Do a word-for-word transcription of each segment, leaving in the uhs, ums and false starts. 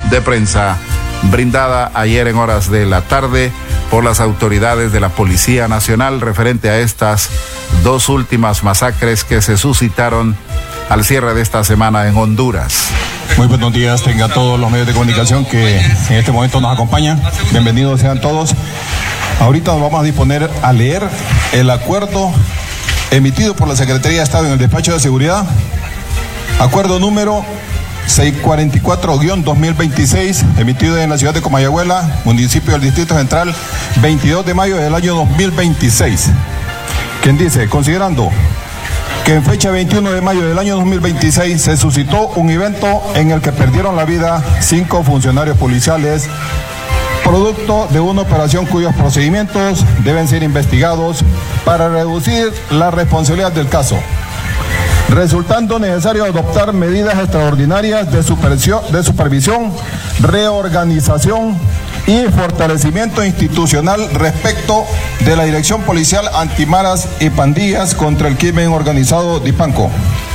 de prensa brindada ayer en horas de la tarde por las autoridades de la Policía Nacional referente a estas dos últimas masacres que se suscitaron al cierre de esta semana en Honduras. Muy buenos días, tenga todos los medios de comunicación que en este momento nos acompañan. Bienvenidos sean todos. Ahorita nos vamos a disponer a leer el acuerdo emitido por la Secretaría de Estado en el Despacho de Seguridad. Acuerdo número seiscientos cuarenta y cuatro guión dos mil veintiséis, emitido en la ciudad de Comayagüela, municipio del Distrito Central, veintidós de mayo del año dos mil veintiséis. Quien dice, considerando que en fecha veintiuno de mayo del año dos mil veintiséis se suscitó un evento en el que perdieron la vida cinco funcionarios policiales, producto de una operación cuyos procedimientos deben ser investigados para reducir la responsabilidad del caso, resultando necesario adoptar medidas extraordinarias de supervisión, de supervisión, reorganización y fortalecimiento institucional respecto de la Dirección Policial Antimaras y Pandillas contra el Crimen Organizado DIPANCO,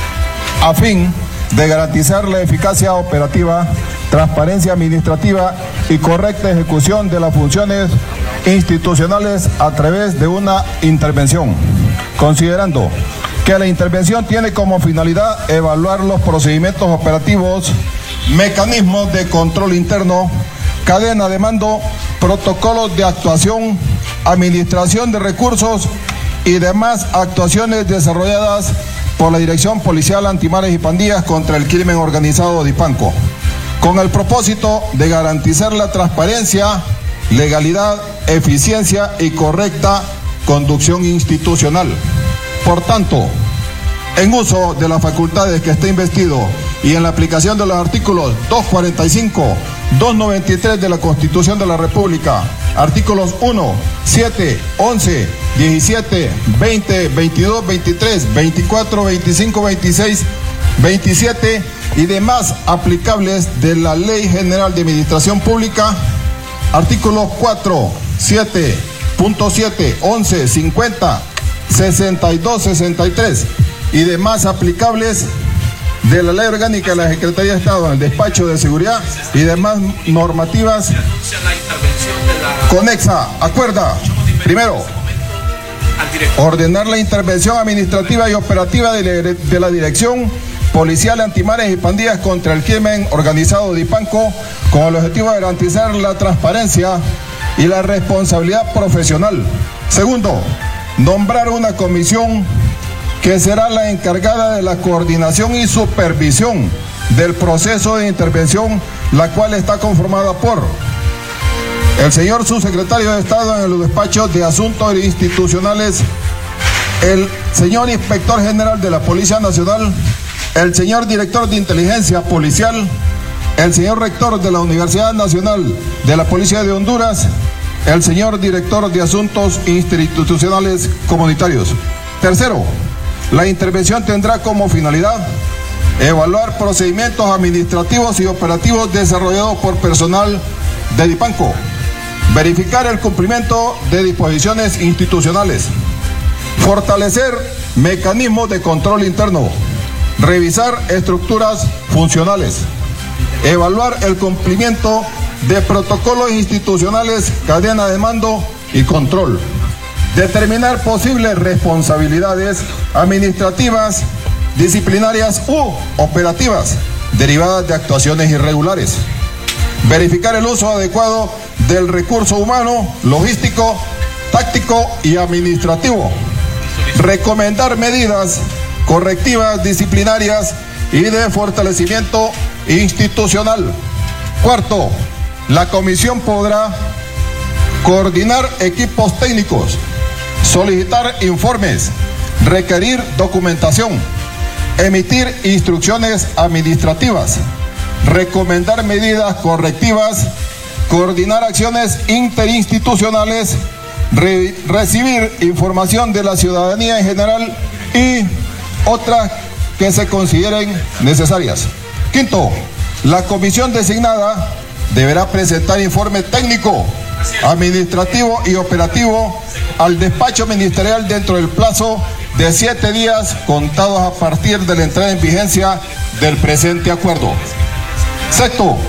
a fin de garantizar la eficacia operativa, transparencia administrativa y correcta ejecución de las funciones institucionales a través de una intervención, considerando que la intervención tiene como finalidad evaluar los procedimientos operativos, mecanismos de control interno, cadena de mando, protocolos de actuación, administración de recursos y demás actuaciones desarrolladas por la Dirección Policial Antimaras y Pandillas contra el Crimen Organizado DIPANCO, con el propósito de garantizar la transparencia, legalidad, eficiencia y correcta conducción institucional. Por tanto, en uso de las facultades que está investido y en la aplicación de los artículos doscientos cuarenta y cinco, doscientos noventa y tres de la Constitución de la República, artículos uno, siete, once, diecisiete, veinte, veintidós, veintitrés, veinticuatro, veinticinco, veintiséis, veintisiete y demás aplicables de la Ley General de Administración Pública, artículos cuatro, siete punto siete, once, cincuenta, sesenta y dos, sesenta y tres y demás aplicables de la Ley Orgánica de la Secretaría de Estado en el Despacho de Seguridad y demás normativas conexa. Acuerda, primero, ordenar la intervención administrativa y operativa de la, de la Dirección Policial Antimaras y Pandillas contra el Crimen Organizado DIPANCO con el objetivo de garantizar la transparencia y la responsabilidad profesional. Segundo, nombrar una comisión que será la encargada de la coordinación y supervisión del proceso de intervención, la cual está conformada por el señor subsecretario de Estado en el despacho de Asuntos Institucionales, el señor inspector general de la Policía Nacional, el señor director de Inteligencia Policial, el señor rector de la Universidad Nacional de la Policía de Honduras, el señor director de Asuntos Institucionales Comunitarios. Tercero, la intervención tendrá como finalidad evaluar procedimientos administrativos y operativos desarrollados por personal de DIPANCO, verificar el cumplimiento de disposiciones institucionales, fortalecer mecanismos de control interno, revisar estructuras funcionales, evaluar el cumplimiento de protocolos institucionales, cadena de mando y control, determinar posibles responsabilidades administrativas, disciplinarias u operativas derivadas de actuaciones irregulares, verificar el uso adecuado del recurso humano, logístico, táctico y administrativo, recomendar medidas correctivas, disciplinarias y de fortalecimiento institucional. Cuarto, la comisión podrá coordinar equipos técnicos, solicitar informes, requerir documentación, emitir instrucciones administrativas, recomendar medidas correctivas, coordinar acciones interinstitucionales, re- recibir información de la ciudadanía en general y otras que se consideren necesarias. Quinto, la comisión designada deberá presentar informe técnico, administrativo y operativo al despacho ministerial dentro del plazo de siete días contados a partir de la entrada en vigencia del presente acuerdo. Sexto,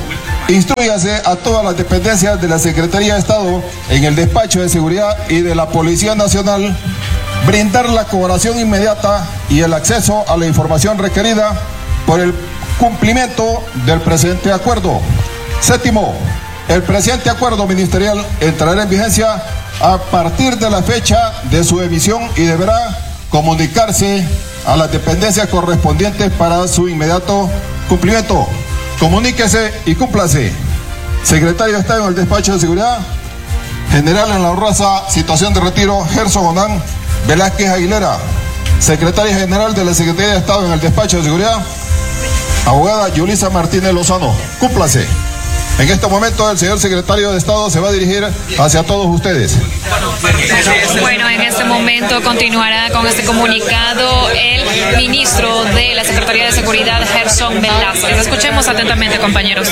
Instrúyase a todas las dependencias de la Secretaría de Estado en el Despacho de Seguridad y de la Policía Nacional brindar la colaboración inmediata y el acceso a la información requerida por el cumplimiento del presente acuerdo. Séptimo, el presente acuerdo ministerial entrará en vigencia a partir de la fecha de su emisión y deberá comunicarse a las dependencias correspondientes para su inmediato cumplimiento. Comuníquese y cúmplase. Secretario de Estado en el Despacho de Seguridad, General en la honrosa situación de retiro, Gerson Onán Velázquez Aguilera. Secretaria General de la Secretaría de Estado en el Despacho de Seguridad, abogada Yulisa Martínez Lozano. Cúmplase. En este momento el señor secretario de Estado se va a dirigir hacia todos ustedes. Bueno, en este momento continuará con este comunicado el ministro de la Secretaría de Seguridad, Gerson Velázquez. Escuchemos atentamente, compañeros.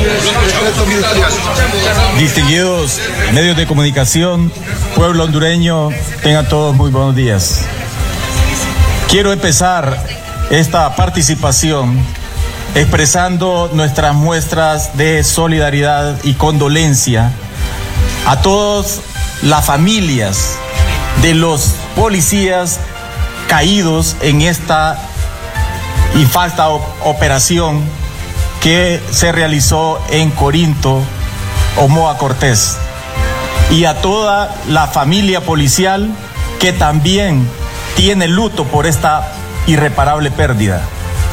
Distinguidos medios de comunicación, pueblo hondureño, tengan todos muy buenos días. Quiero empezar esta participación expresando nuestras muestras de solidaridad y condolencia a todas las familias de los policías caídos en esta infausta operación que se realizó en Corinto, Omoa Cortés, y a toda la familia policial que también tiene luto por esta irreparable pérdida.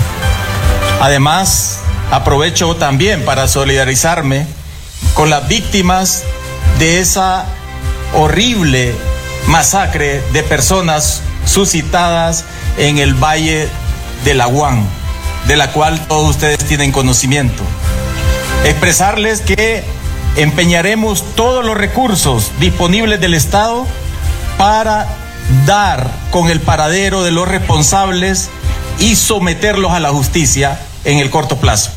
Además, aprovecho también para solidarizarme con las víctimas de esa horrible masacre de personas suscitadas en el Valle del Aguán, de la cual todos ustedes tienen conocimiento. Expresarles que empeñaremos todos los recursos disponibles del Estado para dar con el paradero de los responsables y someterlos a la justicia en el corto plazo.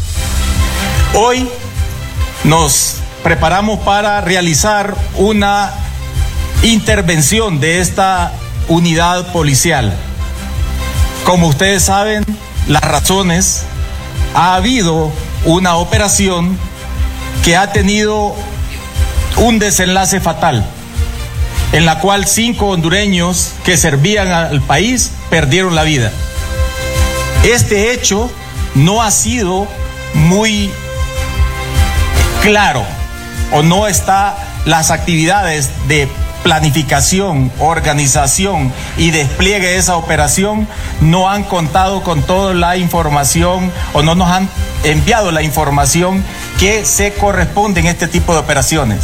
Hoy nos preparamos para realizar una intervención de esta unidad policial. Como ustedes saben, las razones, ha habido una operación que ha tenido un desenlace fatal, en la cual cinco hondureños que servían al país perdieron la vida. Este hecho no ha sido muy claro, o no está las actividades de planificación, organización y despliegue de esa operación, no han contado con toda la información o no nos han enviado la información que se corresponde en este tipo de operaciones.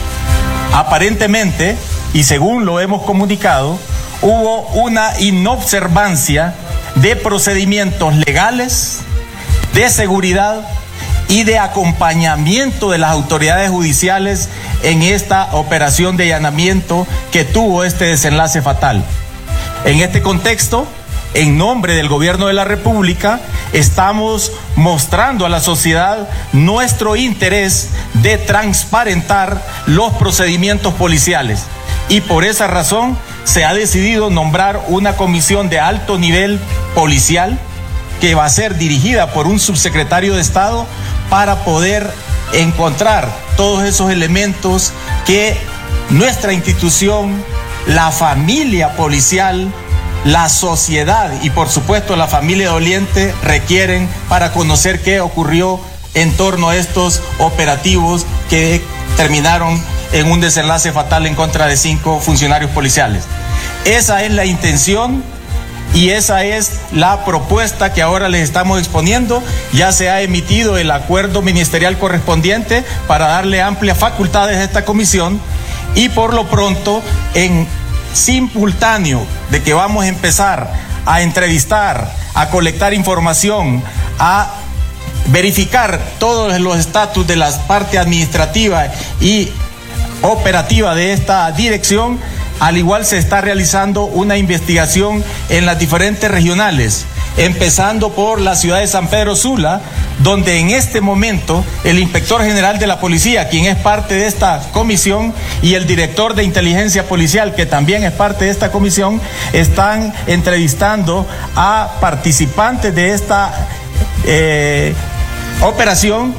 Aparentemente, y según lo hemos comunicado, hubo una inobservancia de procedimientos legales, de seguridad y de acompañamiento de las autoridades judiciales en esta operación de allanamiento que tuvo este desenlace fatal. En este contexto, en nombre del Gobierno de la República, estamos mostrando a la sociedad nuestro interés de transparentar los procedimientos policiales, y por esa razón se ha decidido nombrar una comisión de alto nivel policial que va a ser dirigida por un subsecretario de Estado para poder encontrar todos esos elementos que nuestra institución, la familia policial, la sociedad y por supuesto la familia doliente requieren para conocer qué ocurrió en torno a estos operativos que terminaron en un desenlace fatal en contra de cinco funcionarios policiales. Esa es la intención y esa es la propuesta que ahora les estamos exponiendo. Ya se ha emitido el acuerdo ministerial correspondiente para darle amplias facultades a esta comisión, y por lo pronto, en simultáneo de que vamos a empezar a entrevistar, a colectar información, a verificar todos los estatus de la parte administrativa y operativa de esta dirección, al igual se está realizando una investigación en las diferentes regionales, empezando por la ciudad de San Pedro Sula, donde en este momento el inspector general de la policía, quien es parte de esta comisión, y el director de inteligencia policial, que también es parte de esta comisión, están entrevistando a participantes de esta eh, operación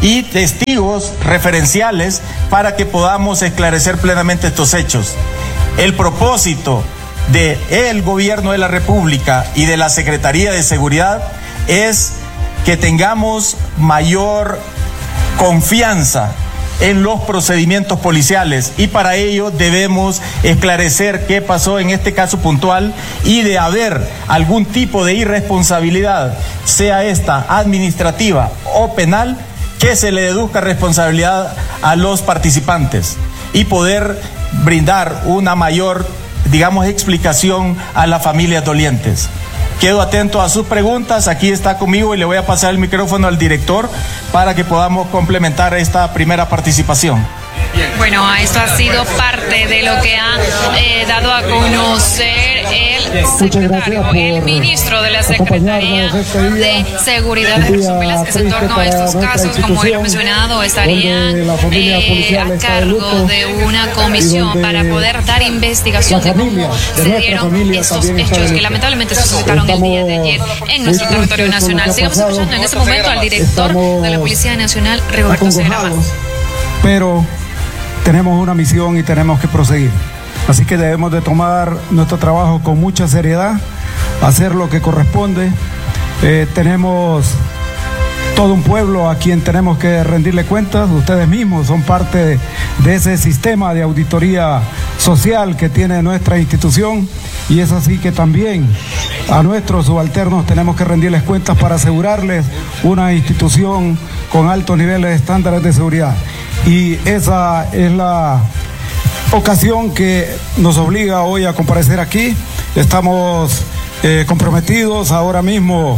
y testigos referenciales para que podamos esclarecer plenamente estos hechos. El propósito del Gobierno de la República y de la Secretaría de Seguridad es que tengamos mayor confianza en los procedimientos policiales, y para ello debemos esclarecer qué pasó en este caso puntual, y de haber algún tipo de irresponsabilidad, sea esta administrativa o penal, que se le deduzca responsabilidad a los participantes y poder brindar una mayor, digamos, explicación a las familias dolientes. Quedo atento a sus preguntas, aquí está conmigo y le voy a pasar el micrófono al director para que podamos complementar esta primera participación. Bueno, esto ha sido parte de lo que ha eh, dado a conocer el secretario, el ministro de la Secretaría de Seguridad, Gerson Velázquez, en torno a estos casos. Como él ha mencionado, estarían eh, a cargo de una comisión para poder dar investigación de cómo se dieron estos hechos que lamentablemente se suscitaron el día de ayer en nuestro territorio nacional. Sigamos escuchando en este momento al director de la Policía Nacional, Rigoberto Ceguera Mas. Pero tenemos una misión y tenemos que proseguir. Así que debemos de tomar nuestro trabajo con mucha seriedad, hacer lo que corresponde. Eh, tenemos todo un pueblo a quien tenemos que rendirle cuentas. Ustedes mismos son parte de, de ese sistema de auditoría social que tiene nuestra institución, y es así que también a nuestros subalternos tenemos que rendirles cuentas para asegurarles una institución con altos niveles de estándares de seguridad. Y esa es la ocasión que nos obliga hoy a comparecer aquí. Estamos eh, comprometidos ahora mismo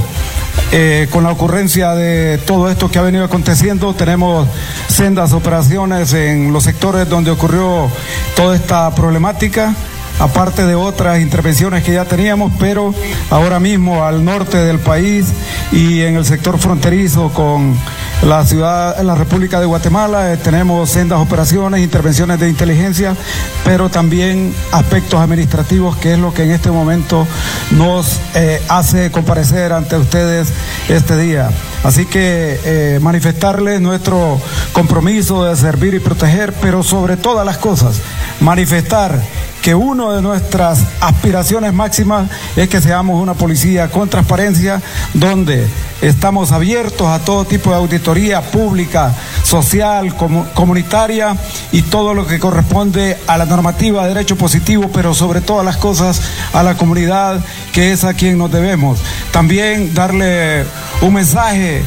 eh, con la ocurrencia de todo esto que ha venido aconteciendo. Tenemos sendas operaciones en los sectores donde ocurrió toda esta problemática, aparte de otras intervenciones que ya teníamos, pero ahora mismo al norte del país y en el sector fronterizo con la ciudad, la República de Guatemala, eh, tenemos sendas operaciones, intervenciones de inteligencia, pero también aspectos administrativos, que es lo que en este momento nos eh, hace comparecer ante ustedes este día. Así que eh, manifestarles nuestro compromiso de servir y proteger, pero sobre todas las cosas, manifestar que una de nuestras aspiraciones máximas es que seamos una policía con transparencia, donde estamos abiertos a todo tipo de auditoría pública, social, comu- comunitaria y todo lo que corresponde a la normativa de derecho positivo, pero sobre todas las cosas a la comunidad, que es a quien nos debemos. También darle un mensaje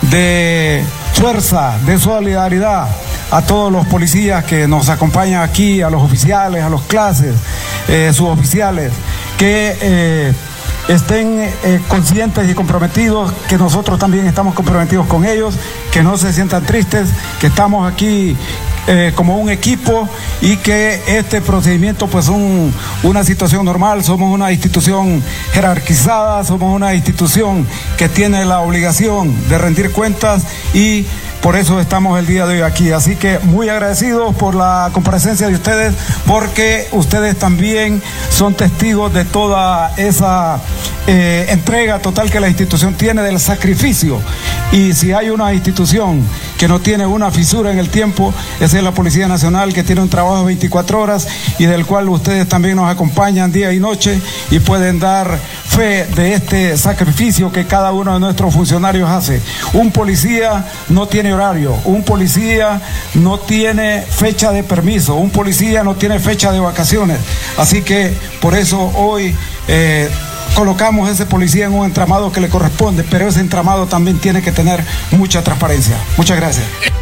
de fuerza, de solidaridad a todos los policías que nos acompañan aquí, a los oficiales, a los clases, eh, suboficiales, que eh, estén eh, conscientes y comprometidos, que nosotros también estamos comprometidos con ellos, que no se sientan tristes, que estamos aquí eh, como un equipo, y que este procedimiento pues es un, una situación normal. Somos una institución jerarquizada, somos una institución que tiene la obligación de rendir cuentas, y por eso estamos el día de hoy aquí. Así que muy agradecidos por la comparecencia de ustedes, porque ustedes también son testigos de toda esa eh, entrega total que la institución tiene, del sacrificio. Y si hay una institución que no tiene una fisura en el tiempo, esa es la Policía Nacional, que tiene un trabajo de veinticuatro horas y del cual ustedes también nos acompañan día y noche y pueden dar fe de este sacrificio que cada uno de nuestros funcionarios hace. Un policía no tiene horario, un policía no tiene fecha de permiso, un policía no tiene fecha de vacaciones. Así que por eso hoy eh, colocamos ese policía en un entramado que le corresponde, pero ese entramado también tiene que tener mucha transparencia. Muchas gracias.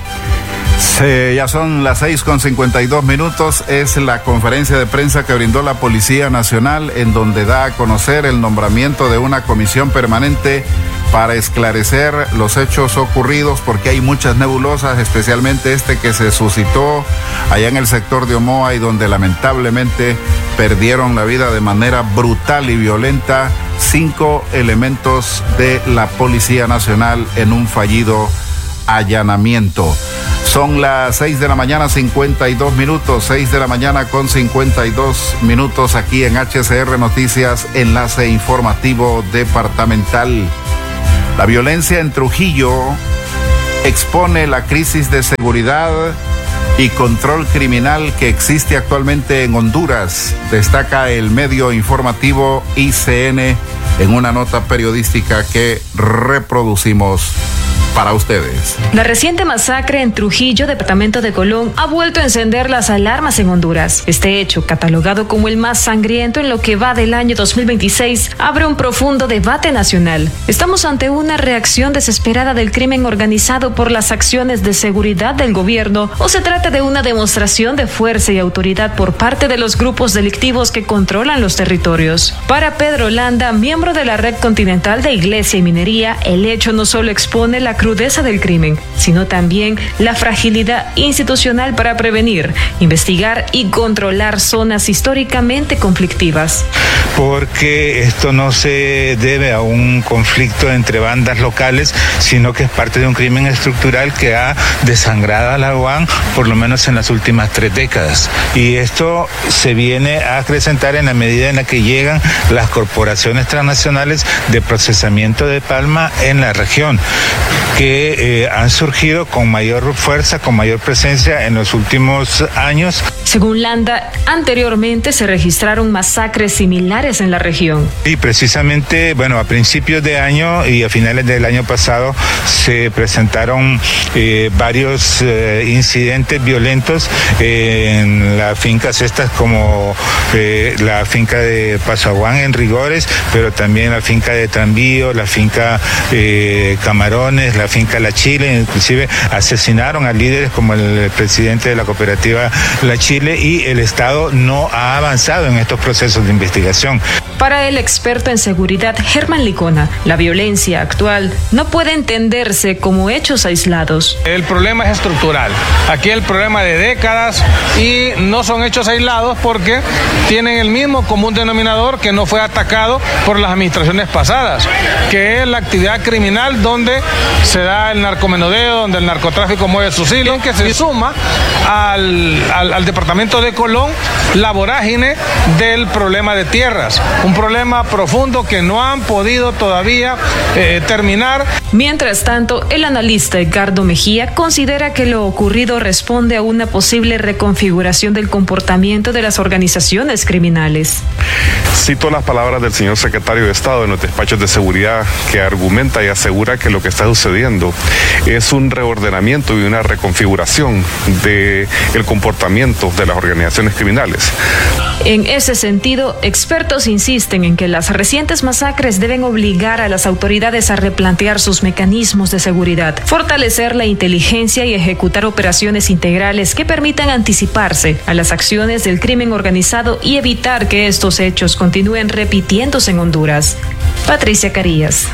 Sí, ya son las seis con cincuenta y dos minutos. Es la conferencia de prensa que brindó la Policía Nacional, en donde da a conocer el nombramiento de una comisión permanente para esclarecer los hechos ocurridos, porque hay muchas nebulosas, especialmente este que se suscitó allá en el sector de Omoa, y donde lamentablemente perdieron la vida de manera brutal y violenta cinco elementos de la Policía Nacional en un fallido allanamiento. Son las seis de la mañana, cincuenta y dos minutos, seis de la mañana con cincuenta y dos minutos aquí en H C R Noticias, enlace informativo departamental. La violencia en Trujillo expone la crisis de seguridad y control criminal que existe actualmente en Honduras, destaca el medio informativo I C N en una nota periodística que reproducimos para ustedes. La reciente masacre en Trujillo, departamento de Colón, ha vuelto a encender las alarmas en Honduras. Este hecho, catalogado como el más sangriento en lo que va del año dos mil veintiséis, abre un profundo debate nacional. ¿Estamos ante una reacción desesperada del crimen organizado por las acciones de seguridad del gobierno o se trata de una demostración de fuerza y autoridad por parte de los grupos delictivos que controlan los territorios? Para Pedro Landa, miembro de la Red Continental de Iglesia y Minería, el hecho no solo expone la crudeza del crimen, sino también la fragilidad institucional para prevenir, investigar y controlar zonas históricamente conflictivas. Porque esto no se debe a un conflicto entre bandas locales, sino que es parte de un crimen estructural que ha desangrado a la U A N por lo menos en las últimas tres décadas. Y esto se viene a acrecentar en la medida en la que llegan las corporaciones transnacionales de procesamiento de palma en la región, que eh, han surgido con mayor fuerza, con mayor presencia en los últimos años. Según Landa, anteriormente se registraron masacres similares en la región. Y precisamente, bueno, a principios de año y a finales del año pasado se presentaron eh, varios eh, incidentes violentos eh, en las fincas estas como eh, la finca de Pasaguán en Rigores, pero también la finca de Tranvío, la finca eh, Camarones, la finca La Chile, inclusive asesinaron a líderes como el presidente de la cooperativa La Chile, y el Estado no ha avanzado en estos procesos de investigación. Para el experto en seguridad Germán Licona, la violencia actual no puede entenderse como hechos aislados. El problema es estructural. Aquí el problema de décadas y no son hechos aislados porque tienen el mismo común denominador que no fue atacado por las administraciones pasadas, que es la actividad criminal donde se da el narcomenudeo, donde el narcotráfico mueve sus hilos, que se suma al, al, al departamento de Colón la vorágine del problema de tierras, un problema profundo que no han podido todavía eh, terminar. Mientras tanto, el analista Edgardo Mejía considera que lo ocurrido responde a una posible reconfiguración del comportamiento de las organizaciones criminales. Cito las palabras del señor secretario de Estado en los despachos de seguridad, que argumenta y asegura que lo que está sucediendo es un reordenamiento y una reconfiguración del comportamiento de las organizaciones criminales. En ese sentido, expertos insisten en que las recientes masacres deben obligar a las autoridades a replantear sus mecanismos de seguridad, fortalecer la inteligencia y ejecutar operaciones integrales que permitan anticiparse a las acciones del crimen organizado y evitar que estos hechos continúen repitiéndose en Honduras. Patricia Carías.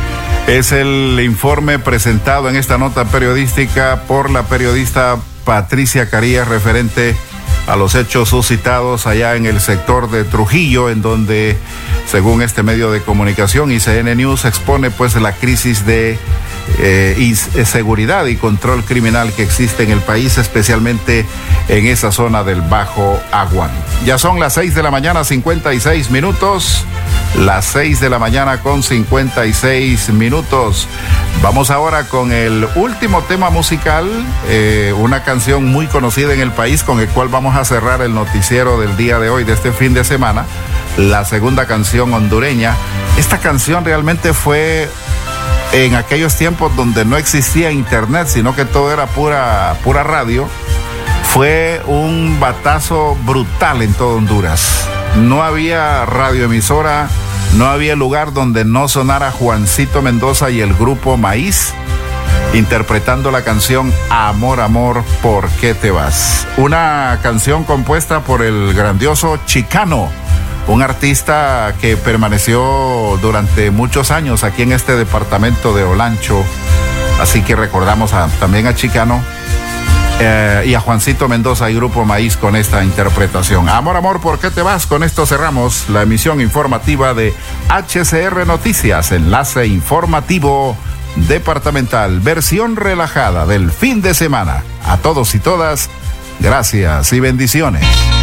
Es el informe presentado en esta nota periodística por la periodista Patricia Carías referente a los hechos suscitados allá en el sector de Trujillo, en donde, según este medio de comunicación, I C N News expone pues la crisis de eh, inseguridad y control criminal que existe en el país, especialmente en esa zona del Bajo Aguán. Ya son las seis de la mañana, cincuenta y seis minutos. Las seis de la mañana con cincuenta y seis minutos. Vamos ahora con el último tema musical, eh, una canción muy conocida en el país con el cual vamos a cerrar el noticiero del día de hoy, de este fin de semana, la segunda canción hondureña. Esta canción realmente fue en aquellos tiempos donde no existía internet, sino que todo era pura, pura radio. Fue un batazo brutal en todo Honduras. No había radioemisora, no había lugar donde no sonara Juancito Mendoza y el grupo Maíz interpretando la canción Amor, Amor, ¿por qué te vas? Una canción compuesta por el grandioso Chicano, un artista que permaneció durante muchos años aquí en este departamento de Olancho. Así que recordamos a, también a Chicano. Eh, y a Juancito Mendoza y Grupo Maíz con esta interpretación. Amor, amor, ¿por qué te vas? Con esto cerramos la emisión informativa de H C R Noticias, enlace informativo departamental, versión relajada del fin de semana. A todos y todas, gracias y bendiciones.